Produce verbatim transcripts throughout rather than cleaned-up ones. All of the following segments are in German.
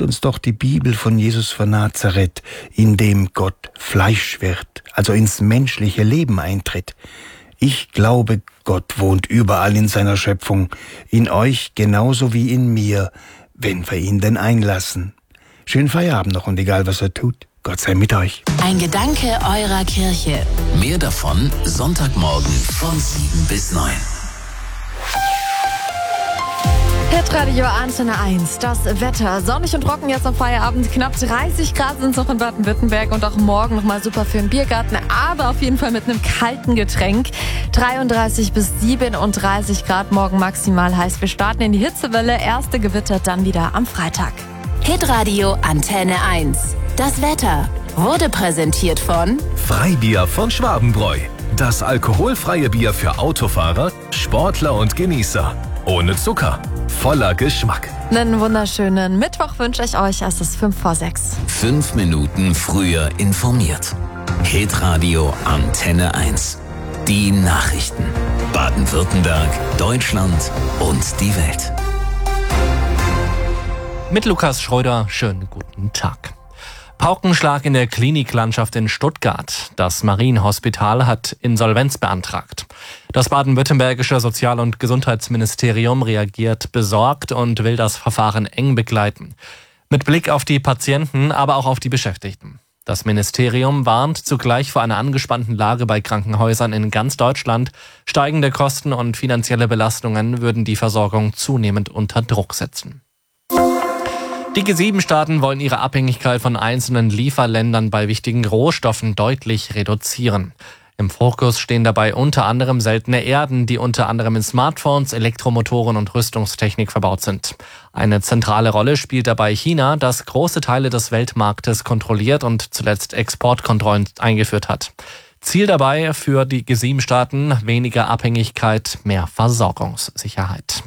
erzählt uns doch die Bibel von Jesus von Nazareth, in dem Gott Fleisch wird, also ins menschliche Leben eintritt. Ich glaube, Gott wohnt überall in seiner Schöpfung, in euch genauso wie in mir, wenn wir ihn denn einlassen. Schönen Feierabend noch und egal was er tut, Gott sei mit euch. Ein Gedanke eurer Kirche. Mehr davon Sonntagmorgen von sieben bis neun. Hitradio Antenne eins, das Wetter. Sonnig und trocken jetzt am Feierabend. Knapp dreißig Grad sind es noch in Baden-Württemberg und auch morgen nochmal super für den Biergarten, aber auf jeden Fall mit einem kalten Getränk. dreiunddreißig bis siebenunddreißig Grad morgen maximal heiß. Wir starten in die Hitzewelle. Erste Gewitter dann wieder am Freitag. Hitradio Antenne eins. Das Wetter wurde präsentiert von Freibier von Schwabenbräu. Das alkoholfreie Bier für Autofahrer, Sportler und Genießer. Ohne Zucker. Voller Geschmack. Einen wunderschönen Mittwoch wünsche ich euch. Es ist fünf vor sechs. Fünf Minuten früher informiert. Hitradio Antenne eins. Die Nachrichten. Baden-Württemberg, Deutschland und die Welt. Mit Lukas Schröder, schönen guten Tag. Paukenschlag in der Kliniklandschaft in Stuttgart. Das Marienhospital hat Insolvenz beantragt. Das baden-württembergische Sozial- und Gesundheitsministerium reagiert besorgt und will das Verfahren eng begleiten. Mit Blick auf die Patienten, aber auch auf die Beschäftigten. Das Ministerium warnt zugleich vor einer angespannten Lage bei Krankenhäusern in ganz Deutschland. Steigende Kosten und finanzielle Belastungen würden die Versorgung zunehmend unter Druck setzen. Die G sieben Staaten wollen ihre Abhängigkeit von einzelnen Lieferländern bei wichtigen Rohstoffen deutlich reduzieren. Im Fokus stehen dabei unter anderem seltene Erden, die unter anderem in Smartphones, Elektromotoren und Rüstungstechnik verbaut sind. Eine zentrale Rolle spielt dabei China, das große Teile des Weltmarktes kontrolliert und zuletzt Exportkontrollen eingeführt hat. Ziel dabei für die G sieben Staaten: weniger Abhängigkeit, mehr Versorgungssicherheit.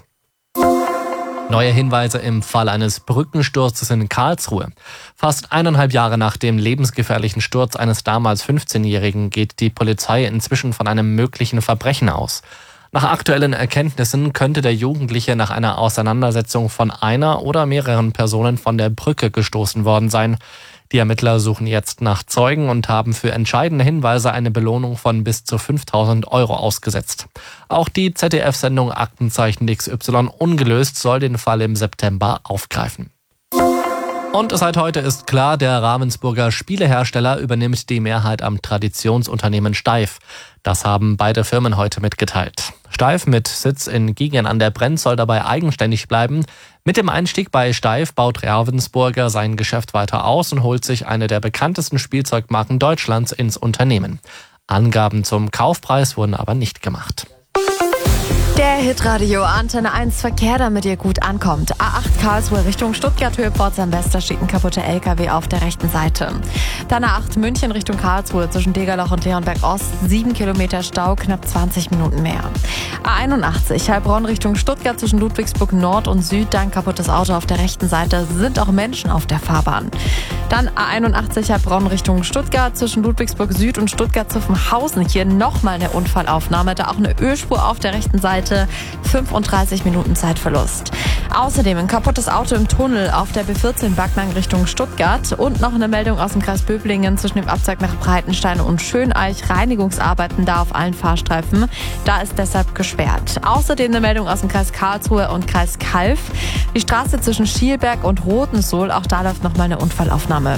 Neue Hinweise im Fall eines Brückensturzes in Karlsruhe. Fast eineinhalb Jahre nach dem lebensgefährlichen Sturz eines damals fünfzehnjährigen geht die Polizei inzwischen von einem möglichen Verbrechen aus. Nach aktuellen Erkenntnissen könnte der Jugendliche nach einer Auseinandersetzung von einer oder mehreren Personen von der Brücke gestoßen worden sein. Die Ermittler suchen jetzt nach Zeugen und haben für entscheidende Hinweise eine Belohnung von bis zu fünftausend Euro ausgesetzt. Auch die Z D F-Sendung Aktenzeichen X Y ungelöst soll den Fall im September aufgreifen. Und seit heute ist klar, der Ravensburger Spielehersteller übernimmt die Mehrheit am Traditionsunternehmen Steiff. Das haben beide Firmen heute mitgeteilt. Steiff mit Sitz in Giegen an der Brenz soll dabei eigenständig bleiben. Mit dem Einstieg bei Steiff baut Ravensburger sein Geschäft weiter aus und holt sich eine der bekanntesten Spielzeugmarken Deutschlands ins Unternehmen. Angaben zum Kaufpreis wurden aber nicht gemacht. Der Hitradio Antenne eins Verkehr, damit ihr gut ankommt. A acht Karlsruhe Richtung Stuttgart, Höhe Pforzheim West, da steht ein kaputter L K W auf der rechten Seite. Dann A acht München Richtung Karlsruhe zwischen Degerloch und Leonberg Ost, sieben Kilometer Stau, knapp zwanzig Minuten mehr. A einundachtzig Heilbronn Richtung Stuttgart zwischen Ludwigsburg Nord und Süd, da ein kaputtes Auto auf der rechten Seite, sind auch Menschen auf der Fahrbahn. Dann A einundachtzig Heilbronn Richtung Stuttgart zwischen Ludwigsburg Süd und Stuttgart-Zuffenhausen. Hier nochmal eine Unfallaufnahme, da auch eine Ölspur auf der rechten Seite. fünfunddreißig Minuten Zeitverlust. Außerdem ein kaputtes Auto im Tunnel auf der B vierzehn Backnang Richtung Stuttgart und noch eine Meldung aus dem Kreis Böblingen zwischen dem Abzweig nach Breitenstein und Schöneich. Reinigungsarbeiten da auf allen Fahrstreifen. Da ist deshalb gesperrt. Außerdem eine Meldung aus dem Kreis Karlsruhe und Kreis Calw. Die Straße zwischen Schielberg und Rotensohl, auch da läuft nochmal eine Unfallaufnahme.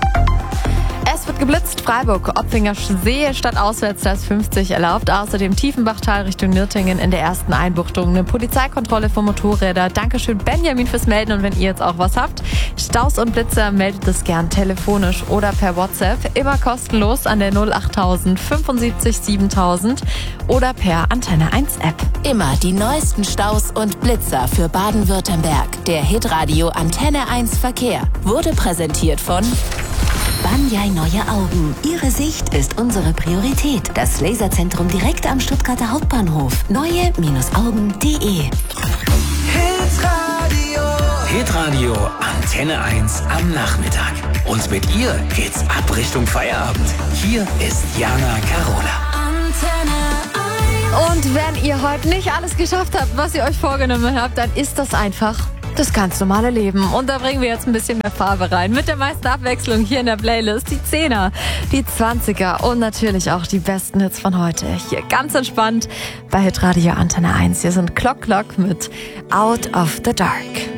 Es wird geblitzt. Freiburg, Opfinger See, statt auswärts, da ist fünfzig erlaubt. Außerdem Tiefenbachtal Richtung Nürtingen in der ersten Einbuchtung. Eine Polizeikontrolle für Motorräder. Dankeschön, Benjamin, fürs Melden. Und wenn ihr jetzt auch was habt, Staus und Blitzer, meldet es gern telefonisch oder per WhatsApp. Immer kostenlos an der null achttausend fünfundsiebzig siebentausend oder per Antenne eins App. Immer die neuesten Staus und Blitzer für Baden-Württemberg. Der Hitradio Antenne eins Verkehr wurde präsentiert von Banyai Neue Augen. Ihre Sicht ist unsere Priorität. Das Laserzentrum direkt am Stuttgarter Hauptbahnhof. neue Augen punkt de. Hitradio. Hitradio Antenne eins am Nachmittag. Und mit ihr geht's ab Richtung Feierabend. Hier ist Jana Carola. Und wenn ihr heute nicht alles geschafft habt, was ihr euch vorgenommen habt, dann ist das einfach Das ganz normale Leben. Und da bringen wir jetzt ein bisschen mehr Farbe rein. Mit der meisten Abwechslung hier in der Playlist. Die Zehner, die Zwanziger und natürlich auch die besten Hits von heute. Hier ganz entspannt bei Hitradio Antenne eins. Hier sind Clock Clock mit Out of the Dark.